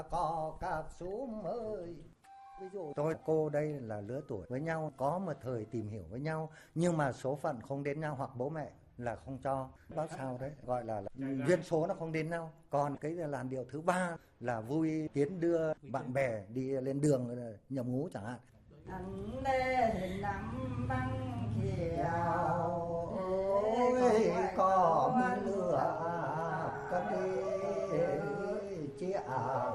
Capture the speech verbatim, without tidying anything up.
Có cặp xuống ơi. Ví dụ tôi cô đây là lứa tuổi với nhau, có một thời tìm hiểu với nhau, nhưng mà số phận không đến nhau hoặc bố mẹ là không cho. Đó sao đấy, gọi là, là duyên số nó không đến nhau. Còn cái làn điệu thứ ba là vui tiến đưa bạn bè đi lên đường nhầm ngũ chẳng hạn. Anh đê nắm băng chiều Ôi có lửa cất đi chia